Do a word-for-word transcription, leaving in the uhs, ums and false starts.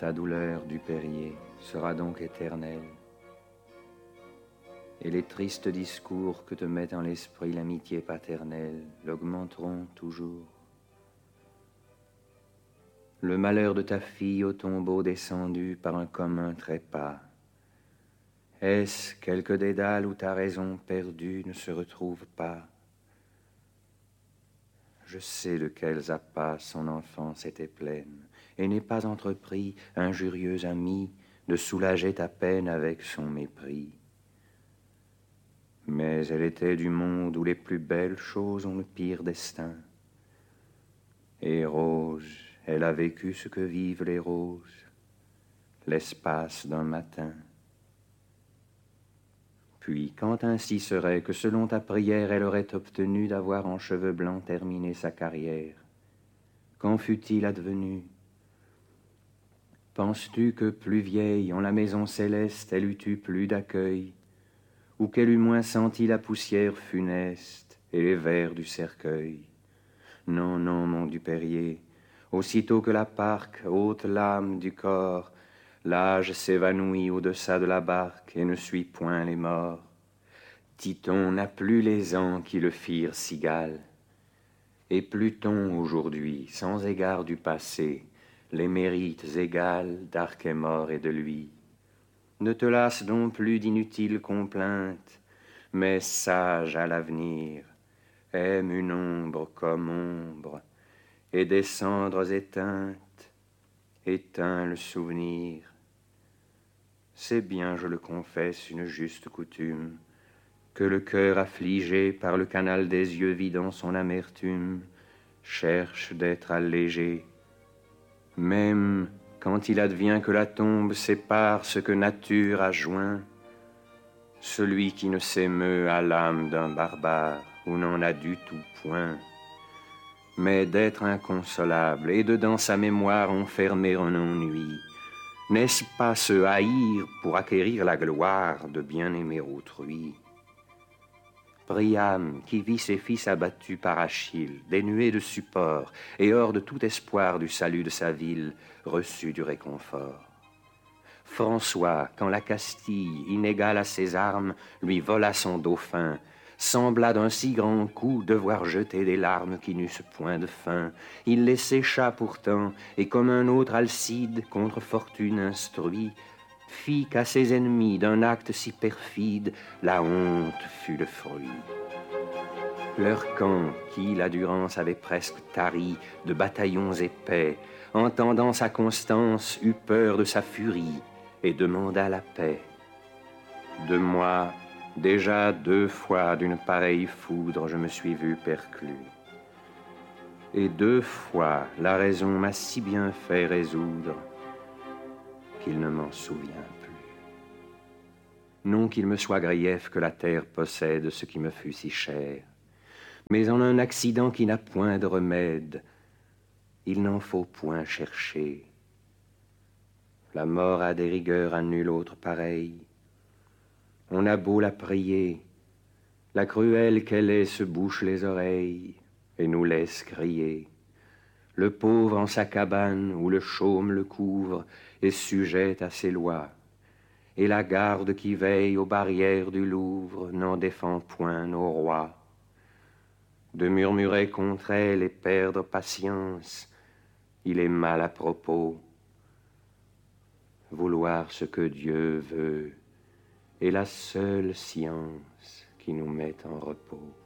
ta douleur du Périer sera donc éternelle, et les tristes discours que te met en l'esprit l'amitié paternelle l'augmenteront toujours. Le malheur de ta fille au tombeau descendu par un commun trépas, est-ce quelque dédale où ta raison perdue ne se retrouve pas? Je sais de quels appas son enfance était pleine, et n'ai pas entrepris, injurieux ami, de soulager ta peine avec son mépris. Mais elle était du monde où les plus belles choses ont le pire destin. Et rose, elle a vécu ce que vivent les roses, l'espace d'un matin. Puis, quand ainsi serait que selon ta prière, elle aurait obtenu d'avoir en cheveux blancs terminé sa carrière, qu'en fût-il advenu? Penses-tu que, plus vieille, en la maison céleste, elle eût eu plus d'accueil, ou qu'elle eût moins senti la poussière funeste et les vers du cercueil? Non, non, mon Dupérier, aussitôt que la parque ôte l'âme du corps, l'âge s'évanouit au-deçà de la barque et ne suit point les morts. Titon n'a plus les ans qui le firent cigale, et Pluton aujourd'hui, sans égard du passé, les mérites égales d'Archémore et de lui. Ne te lasse donc plus d'inutiles complaintes, mais sage à l'avenir, aime une ombre comme ombre, et des cendres éteintes, éteins le souvenir. C'est bien, je le confesse, une juste coutume, que le cœur affligé par le canal des yeux vidant son amertume cherche d'être allégé, même quand il advient que la tombe sépare ce que nature a joint. Celui qui ne s'émeut à l'âme d'un barbare ou n'en a du tout point, mais d'être inconsolable et de dans sa mémoire enfermer un ennui, n'est-ce pas se haïr pour acquérir la gloire de bien aimer autrui? Priam, qui vit ses fils abattus par Achille, dénués de support et hors de tout espoir du salut de sa ville, reçut du réconfort. François, quand la Castille, inégale à ses armes, lui vola son dauphin, sembla d'un si grand coup devoir jeter des larmes qui n'eussent point de fin. Il les sécha pourtant, et comme un autre Alcide, contre fortune instruit, fit qu'à ses ennemis d'un acte si perfide, la honte fut le fruit. Leur camp, qui la durance avait presque tari de bataillons épais, entendant sa constance, eut peur de sa furie, et demanda la paix. De moi, déjà deux fois d'une pareille foudre, je me suis vu perclus. Et deux fois, la raison m'a si bien fait résoudre qu'il ne m'en souvient plus. Non qu'il me soit grief que la terre possède ce qui me fut si cher, mais en un accident qui n'a point de remède, il n'en faut point chercher. La mort a des rigueurs à nul autre pareille. On a beau la prier, la cruelle qu'elle est se bouche les oreilles et nous laisse crier. Le pauvre en sa cabane où le chaume le couvre est sujet à ses lois, et la garde qui veille aux barrières du Louvre n'en défend point nos rois. De murmurer contre elle et perdre patience, il est mal à propos. Vouloir ce que Dieu veut est la seule science qui nous met en repos.